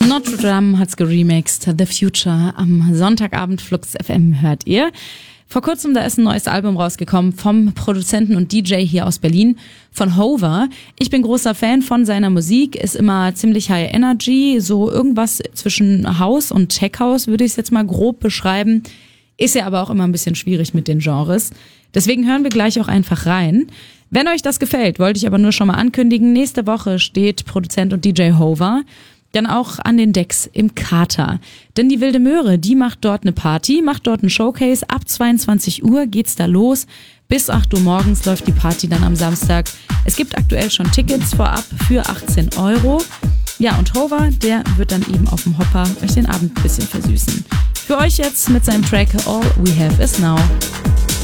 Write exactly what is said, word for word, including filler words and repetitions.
Notre Dame hat's geremixed. The Future am Sonntagabend Flux F M hört ihr. Vor kurzem, da ist ein neues Album rausgekommen vom Produzenten und D J hier aus Berlin, von Hover. Ich bin großer Fan von seiner Musik, ist immer ziemlich high energy, so irgendwas zwischen House und Tech House würde ich es jetzt mal grob beschreiben. Ist ja aber auch immer ein bisschen schwierig mit den Genres. Deswegen hören wir gleich auch einfach rein. Wenn euch das gefällt, wollte ich aber nur schon mal ankündigen, nächste Woche steht Produzent und D J Hover dann auch an den Decks im Kater. Denn die Wilde Möhre, die macht dort eine Party, macht dort ein Showcase. Ab zweiundzwanzig Uhr geht's da los. Bis acht Uhr morgens läuft die Party dann am Samstag. Es gibt aktuell schon Tickets vorab für achtzehn Euro. Ja, und Hover, der wird dann eben auf dem Hopper euch den Abend ein bisschen versüßen. Für euch jetzt mit seinem Track All We Have Is Now.